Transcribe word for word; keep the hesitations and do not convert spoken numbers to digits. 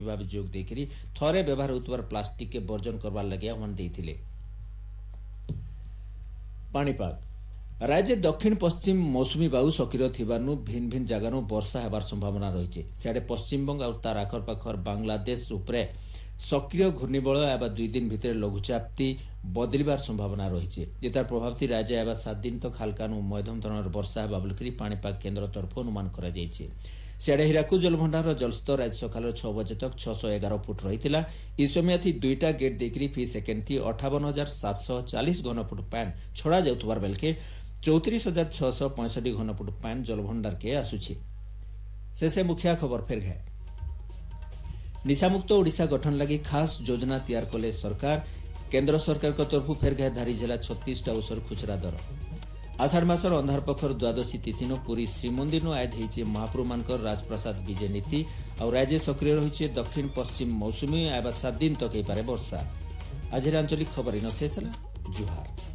जोग देकरी थरे व्यवहार होतबार प्लास्टिक के वर्जन करबार लगे आह्वान देइथिले। पाणीपाग राज्य दक्षिण पश्चिम मौसुमी बायु सक्रिय थिबारनु भिन्न भिन्न जगानु वर्षा हेबार संभावना रहिছে। सियाडे पश्चिमबंग और तार आखर पाखर बांग्लादेश उपरे सक्रिय घूर्णिबल एबा दुई दिन भितर लघुचापती बदलिबार संभावना रहिছে। एतार प्रभावती राज्य एबा सात दिन तक हल्कानु मध्यम धरणर वर्षा हेबा बोलिकरी पाणीपाग केन्द्र तरफ अनुमान करा जायছে। सियाडे हीराकुद जलभंडार जलस्तर आज सकाल छह बजे तक छह सौ एगार फुट रही। इ समय थी दुईटा गेट देकरी फी सेकेंड थी अठावन हजार सात सौ चालीस घनफुट पान छड़ा जाउतबार बेलके चौतीस हजार छह सौ पैंसठ घनफुट पान जलभंडार के आसुछि। शेषे मुखिया खबर फेर घाए निशामुक्त ओडिशा गठन लगी खास योजना तैयार कले सरकार। केंद्र सरकार को तरफ फेर घाए धारी जिला छत्तीस टा औसर खुचरा दर। आषाढ़ मासर अंधार पखर द्वादशी तिथि न पुरी श्रीमंदिर न आज होइछे महाप्रभु मानकर राजप्रसाद विजय नीति और राज्य सक्रिय रही दक्षिण पश्चिम मौसुमी एवं सात दिन तक हो पारे वर्षा। आज आंचलिक खबर इन शेष जुहार।